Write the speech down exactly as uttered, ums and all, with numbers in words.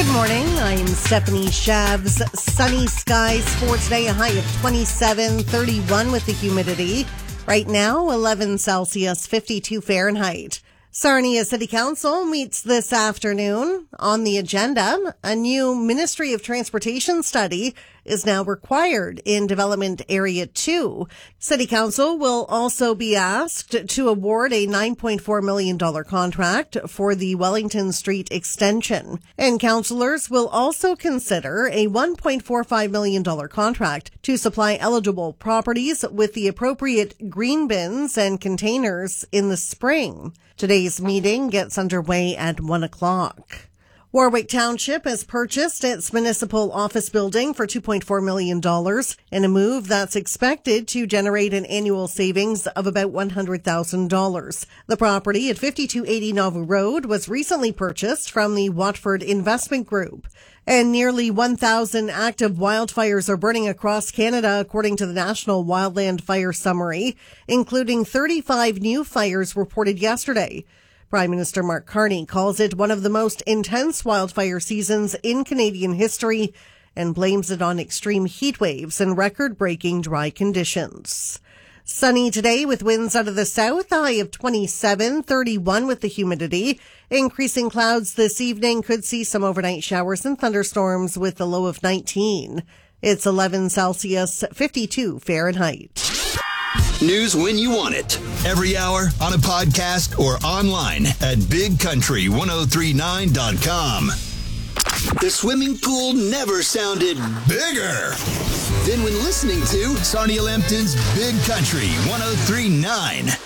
Good morning. I'm Stephanie Shavs. Sunny skies for today, a high of twenty-seven, thirty-one with the humidity. Right now, eleven Celsius, fifty-two Fahrenheit. Sarnia City Council meets this afternoon. On the agenda, a new Ministry of Transportation study is now required in Development Area two. City Council will also be asked to award a nine point four million dollars contract for the Wellington Street extension. And councillors will also consider a one point four five million dollars contract to supply eligible properties with the appropriate green bins and containers in the spring. Today's meeting gets underway at one o'clock. Warwick Township has purchased its municipal office building for two point four million dollars in a move that's expected to generate an annual savings of about one hundred thousand dollars. The property at fifty-two eighty Nauvoo Road was recently purchased from the Watford Investment Group. And nearly one thousand active wildfires are burning across Canada, according to the National Wildland Fire Summary, including thirty-five new fires reported yesterday. Prime Minister Mark Carney calls it one of the most intense wildfire seasons in Canadian history and blames it on extreme heat waves and record-breaking dry conditions. Sunny today with winds out of the south, a high of twenty-seven, thirty-one with the humidity. Increasing clouds this evening, could see some overnight showers and thunderstorms with a low of nineteen. It's eleven Celsius, fifty-two Fahrenheit. News when you want it. Every hour, on a podcast, or online at big country ten thirty-nine dot com. The swimming pool never sounded bigger than when listening to Sarnia Lambton's Big Country ten thirty-nine.